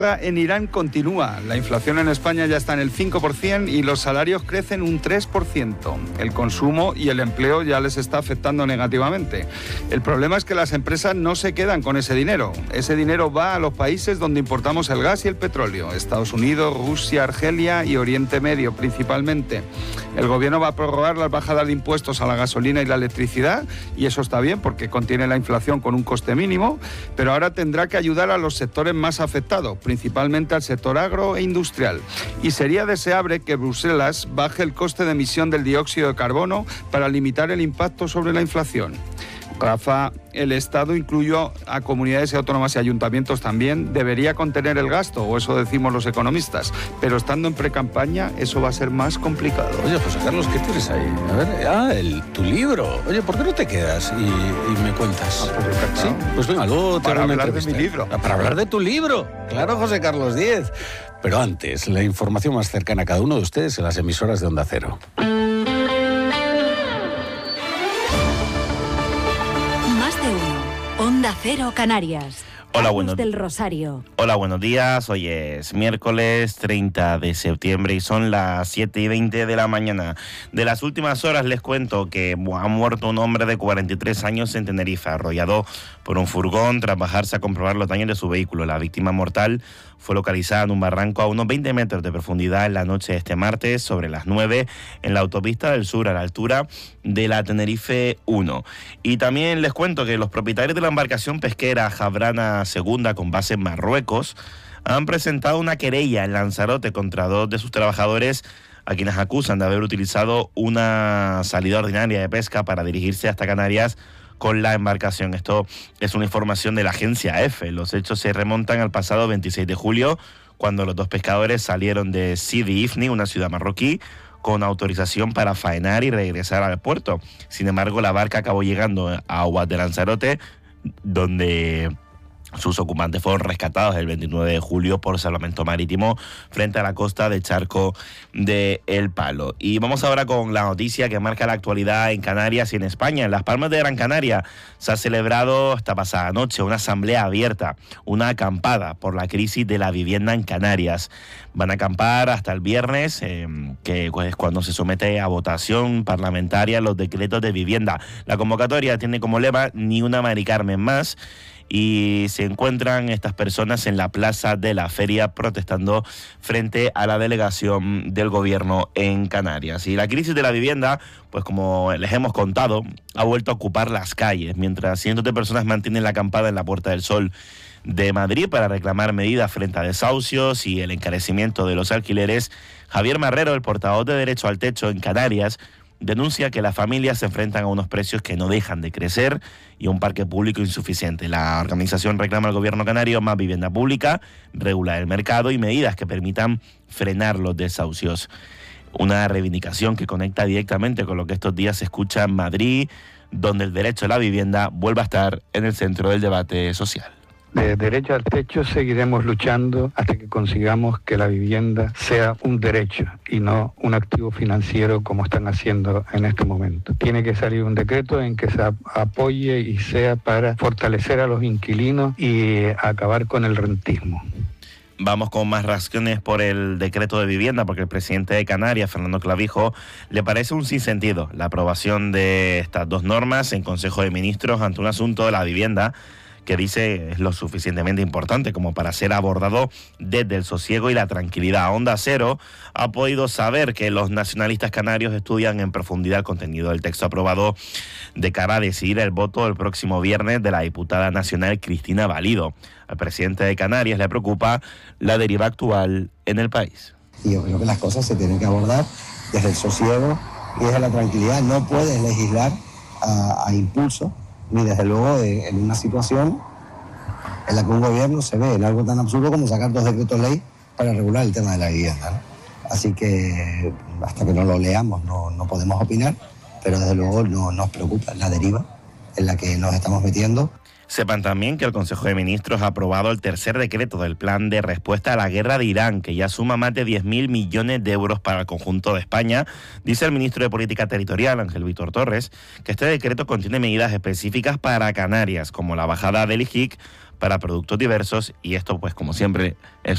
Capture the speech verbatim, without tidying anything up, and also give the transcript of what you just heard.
En Irán continúa. La inflación en España ya está en el cinco por ciento y los salarios crecen un tres por ciento. El consumo y el empleo ya les está afectando negativamente. El problema es que las empresas no se quedan con ese dinero. Ese dinero va a los países donde importamos el gas y el petróleo. Estados Unidos, Rusia, Argelia y Oriente Medio principalmente. El gobierno va a prorrogar las bajadas de impuestos a la gasolina y la electricidad y eso está bien porque contiene la inflación con un coste mínimo, pero ahora tendrá que ayudar a los sectores más afectados, principalmente al sector agro e industrial. Y sería deseable que Bruselas baje el coste de emisión del dióxido de carbono para limitar el impacto sobre la inflación. Rafa, el Estado, incluyó a comunidades autónomas y ayuntamientos también, debería contener el gasto, o eso decimos los economistas, pero estando en precampaña eso va a ser más complicado. Oye, José Carlos, ¿qué tienes ahí? A ver, ah, el, tu libro. Oye, ¿por qué no te quedas y, y me cuentas? Ah, pues, sí, pues venga, luego te para hago una hablar de mi entrevista. libro. Ah, para hablar de tu libro. Claro, José Carlos Díez. Pero antes, la información más cercana a cada uno de ustedes en las emisoras de Onda Cero. Onda Cero Canarias. Hola, buenos del Rosario. Hola, buenos días. Hoy es miércoles treinta de septiembre y son las siete y veinte de la mañana. De las últimas horas les cuento que ha muerto un hombre de cuarenta y tres años en Tenerife, arrollado por un furgón tras bajarse a comprobar los daños de su vehículo. La víctima mortal fue localizada en un barranco a unos veinte metros de profundidad en la noche de este martes, sobre las nueve, en la autopista del sur, a la altura de la Tenerife uno. Y también les cuento que los propietarios de la embarcación pesquera Jabrana Segunda, con base en Marruecos, han presentado una querella en Lanzarote contra dos de sus trabajadores, a quienes acusan de haber utilizado una salida ordinaria de pesca para dirigirse hasta Canarias con la embarcación. Esto es una información de la agencia EFE. Los hechos se remontan al pasado veintiséis de julio, cuando los dos pescadores salieron de Sidi Ifni, una ciudad marroquí, con autorización para faenar y regresar al puerto. Sin embargo, la barca acabó llegando a aguas de Lanzarote, donde sus ocupantes fueron rescatados el veintinueve de julio por salvamento marítimo frente a la costa de Charco de El Palo. Y vamos ahora con la noticia que marca la actualidad en Canarias y en España. En Las Palmas de Gran Canaria se ha celebrado esta pasada noche una asamblea abierta, una acampada por la crisis de la vivienda en Canarias. Van a acampar hasta el viernes, eh, que es cuando se somete a votación parlamentaria los decretos de vivienda. La convocatoria tiene como lema "Ni una Mari Carmen más", y se encuentran estas personas en la plaza de la feria protestando frente a la delegación del gobierno en Canarias. Y la crisis de la vivienda, pues como les hemos contado, ha vuelto a ocupar las calles, mientras cientos de personas mantienen la acampada en la Puerta del Sol de Madrid para reclamar medidas frente a desahucios y el encarecimiento de los alquileres. Javier Marrero, el portavoz de Derecho al Techo en Canarias, denuncia que las familias se enfrentan a unos precios que no dejan de crecer y a un parque público insuficiente. La organización reclama al gobierno canario más vivienda pública, regular el mercado y medidas que permitan frenar los desahucios. Una reivindicación que conecta directamente con lo que estos días se escucha en Madrid, donde el derecho a la vivienda vuelve a estar en el centro del debate social. De derecho al techo seguiremos luchando hasta que consigamos que la vivienda sea un derecho y no un activo financiero como están haciendo en este momento. Tiene que salir un decreto en que se apoye y sea para fortalecer a los inquilinos y acabar con el rentismo. Vamos con más reacciones por el decreto de vivienda, porque el presidente de Canarias, Fernando Clavijo, le parece un sinsentido la aprobación de estas dos normas en Consejo de Ministros ante un asunto de la vivienda que dice es lo suficientemente importante como para ser abordado desde el sosiego y la tranquilidad. Onda Cero ha podido saber que los nacionalistas canarios estudian en profundidad el contenido del texto aprobado de cara a decidir el voto el próximo viernes de la diputada nacional Cristina Valido. Al presidente de Canarias le preocupa la deriva actual en el país. Y yo creo que las cosas se tienen que abordar desde el sosiego y desde la tranquilidad. No puedes legislar a, a impulso, ni desde luego de, en una situación en la que un gobierno se ve en algo tan absurdo como sacar dos decretos ley para regular el tema de la vivienda, ¿no? Así que hasta que no lo leamos no, no podemos opinar, pero desde luego no nos preocupa la deriva en la que nos estamos metiendo. Sepan también que el Consejo de Ministros ha aprobado el tercer decreto del plan de respuesta a la guerra de Irán, que ya suma más de diez mil millones de euros para el conjunto de España. Dice el ministro de Política Territorial, Ángel Víctor Torres, que este decreto contiene medidas específicas para Canarias, como la bajada del I J I C para productos diversos, y esto, pues como siempre, es